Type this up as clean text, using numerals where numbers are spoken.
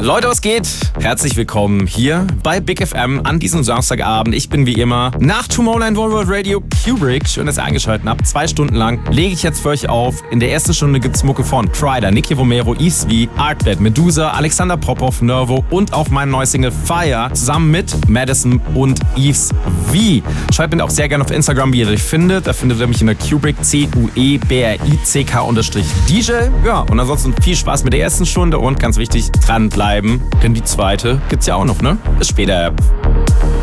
Leute, was geht? Herzlich willkommen hier bei Big FM an diesem Samstagabend. Ich bin wie immer nach Tomorrowland World Radio Kubrick. Schön, dass ihr eingeschaltet habt. 2 Stunden lang lege ich jetzt für euch auf. In der ersten Stunde gibt's Mucke von Kryder, Nicky Romero, Yves V, Artbed, Medusa, Alexander Popov, Nervo und auch mein neues Single Fire zusammen mit Madison und Yves V. Schreibt mir auch sehr gerne auf Instagram, wie ihr euch findet. Da findet ihr mich in der Kubrick, CUEBRICK_DJ. Ja, und ansonsten viel Spaß mit der ersten Stunde und ganz wichtig, dranbleiben, denn die zweite gibt's ja auch noch, ne? Bis später.